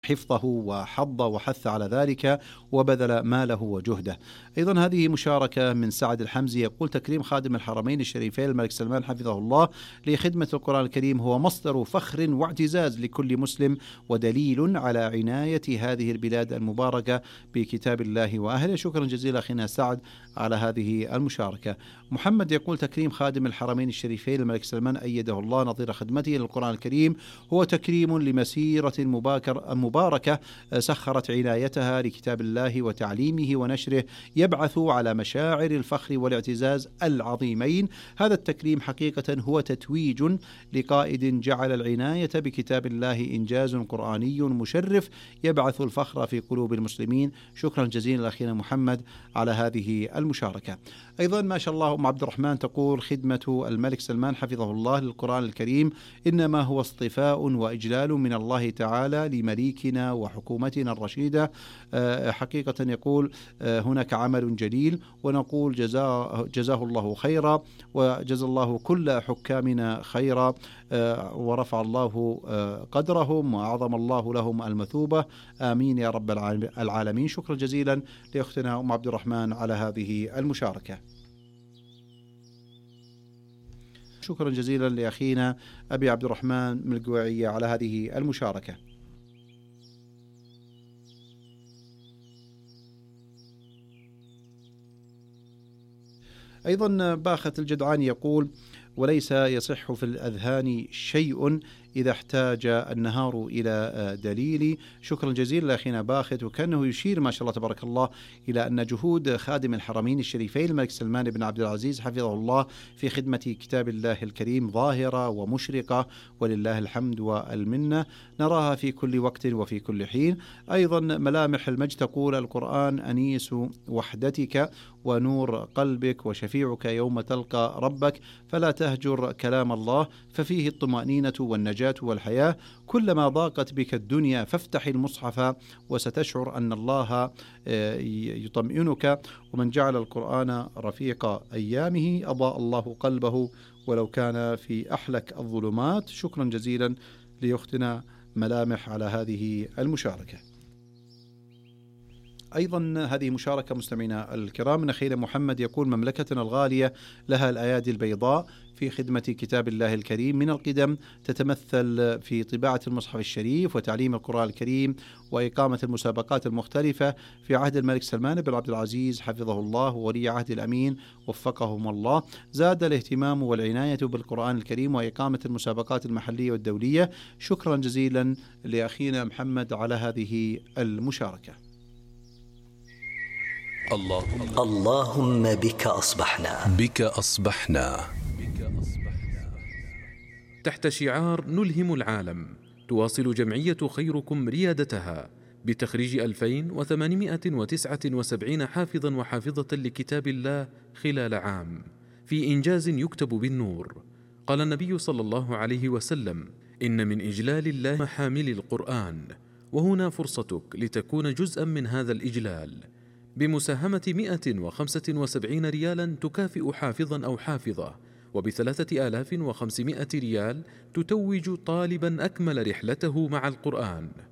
حفظه وحض وحث على ذلك وبذل ماله وجهده. أيضا هذه مشاركة من سعد الحمزي، يقول: تكريم خادم الحرمين الشريفين الملك سلمان حفظه الله لخدمة القرآن الكريم هو مصدر فخر واعتزاز لكل مسلم، ودليل على عناية هذه البلاد المباركة بكتاب الله وأهله. شكرا جزيلا أخينا سعد على هذه المشاركة. محمد يقول: تكريم خادم الحرمين الشريفين الملك سلمان أيده الله نظير خدمته للقرآن الكريم هو تكريم لمسيرة مباركة سخرت عنايتها لكتاب الله وتعليمه ونشره، يبعث على مشاعر الفخر والاعتزاز العظيمين. هذا التكريم حقيقة هو تتويج لقائد جعل العناية بكتاب الله إنجاز قرآني مشرف يبعث الفخر في قلوب المسلمين. شكرا جزيلا أخينا محمد على هذه المشاركة. أيضا ما شاء الله أم عبد الرحمن تقول: خدمة الملك سلمان حفظه الله للقرآن الكريم إنما هو اصطفاء وإجلال من الله تعالى لمليكنا وحكومتنا الرشيدة. حقيقة يقول هناك عمل جليل، ونقول جزاه الله خيرا، وجزا الله كل حكامنا خيرا، ورفع الله قدرهم وأعظم الله لهم المثوبة، آمين يا رب العالمين. شكرا جزيلا لأختنا أم عبد الرحمن على هذه المشاركة. شكرا جزيلا لأخينا أبي عبد الرحمن من القويعية على هذه المشاركة. أيضا باخت الجدعاني يقول: وليس يصح في الأذهان شيء إذا احتاج النهار إلى دليل. شكرا جزيلا لأخينا باخت، وكأنه يشير ما شاء الله تبارك الله إلى أن جهود خادم الحرمين الشريفين الملك سلمان بن عبد العزيز حفظه الله في خدمة كتاب الله الكريم ظاهرة ومشرقة، ولله الحمد والمنة، نراها في كل وقت وفي كل حين. أيضا ملامح المجد تقول: القرآن أنيس وحدتك ونور قلبك وشفيعك يوم تلقى ربك، فلا تهجر كلام الله ففيه الطمأنينة والنجاة والحياة. كلما ضاقت بك الدنيا فافتح المصحف وستشعر أن الله يطمئنك، ومن جعل القرآن رفيق أيامه أضاء الله قلبه ولو كان في أحلك الظلمات. شكرا جزيلا لأختنا ملامح على هذه المشاركة. أيضا هذه مشاركة مستمعينا الكرام من أخينا محمد، يقول: مملكتنا الغالية لها الأيادي البيضاء في خدمة كتاب الله الكريم من القدم، تتمثل في طباعة المصحف الشريف وتعليم القرآن الكريم وإقامة المسابقات المختلفة في عهد الملك سلمان بن عبد العزيز حفظه الله وولي عهد الأمين وفقهم الله. زاد الاهتمام والعناية بالقرآن الكريم وإقامة المسابقات المحلية والدولية. شكرا جزيلا لأخينا محمد على هذه المشاركة. اللهم بك أصبحنا تحت شعار نلهم العالم، تواصل جمعية خيركم ريادتها بتخريج 2879 حافظا وحافظة لكتاب الله خلال عام في إنجاز يكتب بالنور. قال النبي صلى الله عليه وسلم: إن من إجلال الله محامل القرآن، وهنا فرصتك لتكون جزءا من هذا الإجلال بمساهمة 175 ريالا تكافئ حافظا أو حافظة، وب3500 ريال تتوج طالبا أكمل رحلته مع القرآن.